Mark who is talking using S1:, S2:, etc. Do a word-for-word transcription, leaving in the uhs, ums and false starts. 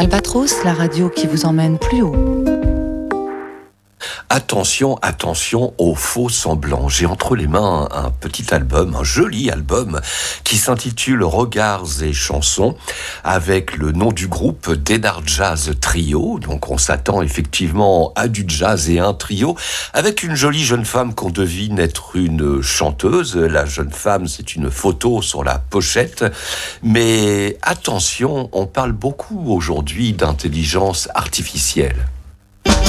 S1: Albatros, la radio qui vous emmène plus haut.
S2: Attention, attention aux faux semblants. J'ai entre les mains un petit album, un joli album, qui s'intitule Regards et chansons, avec le nom du groupe Denard Jazz Trio. Donc on s'attend effectivement à du jazz et un trio, avec une jolie jeune femme qu'on devine être une chanteuse. La jeune femme, c'est une photo sur la pochette. Mais attention, on parle beaucoup aujourd'hui d'intelligence artificielle.